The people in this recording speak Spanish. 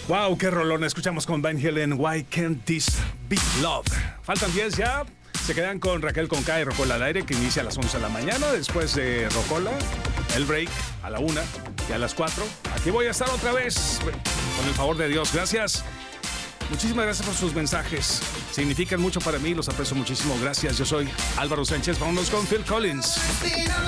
Wow, qué rolón. Escuchamos con Van Halen, Why Can't This Be Love. Faltan 10 ya. Se quedan con Raquel con K y Rocola al aire, que inicia a las 11 de la mañana. Después de Rocola, el break a la 1 y a las 4. Aquí voy a estar otra vez, con el favor de Dios. Gracias. Muchísimas gracias por sus mensajes. Significan mucho para mí, los aprecio muchísimo. Gracias. Yo soy Álvaro Sánchez. Vámonos con Phil Collins.